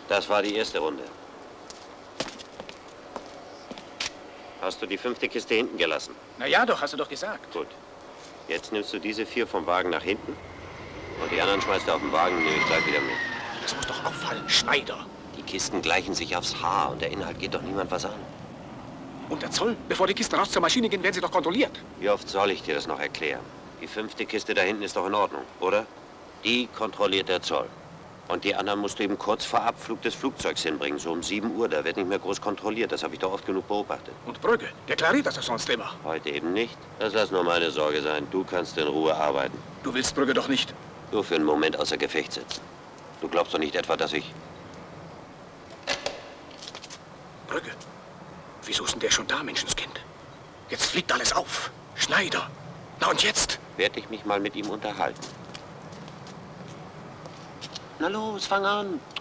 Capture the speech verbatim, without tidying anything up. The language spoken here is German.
Das war die erste Runde. Hast du die fünfte Kiste hinten gelassen? Na ja, doch, hast du doch gesagt. Gut. Jetzt nimmst du diese vier vom Wagen nach hinten und die anderen schmeißt du auf den Wagen und nehme ich gleich wieder mit. Das muss doch auffallen, Schneider. Die Kisten gleichen sich aufs Haar und der Inhalt geht doch niemand was an. Und der Zoll? Bevor die Kisten raus zur Maschine gehen, werden sie doch kontrolliert. Wie oft soll ich dir das noch erklären? Die fünfte Kiste da hinten ist doch in Ordnung, oder? Die kontrolliert der Zoll. Und die anderen musst du eben kurz vor Abflug des Flugzeugs hinbringen, so um sieben Uhr. Da wird nicht mehr groß kontrolliert. Das habe ich doch oft genug beobachtet. Und Brügge, der klariert das doch sonst immer. Heute eben nicht. Das lass nur meine Sorge sein. Du kannst in Ruhe arbeiten. Du willst Brügge doch nicht. Nur für einen Moment außer Gefecht setzen. Du glaubst doch nicht etwa, dass ich... Brügge, wieso ist denn der schon da, Menschenskind? Jetzt fliegt alles auf. Schneider. Na und jetzt? Werde ich mich mal mit ihm unterhalten. Na los, fang an.